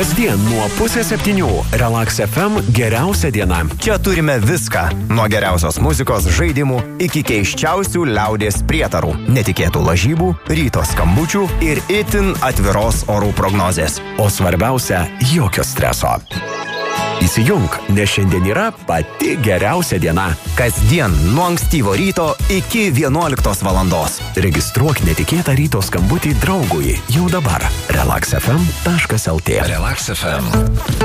Kasdien nuo 6:30 Relax FM geriausia diena. Čia turime viską. Nuo geriausios muzikos, žaidimų iki keiščiausių liaudies prietarų, netikėtų lažybų, ryto skambučių ir itin atviros orų prognozės. O svarbiausia, jokio streso. Įsijunk, nes šiandien yra pati geriausia diena. Kasdien nuo ankstyvo ryto iki 11 valandos. Registruok netikėtą ryto skambutį draugui jau dabar. relaxfm.lt. Relax FM.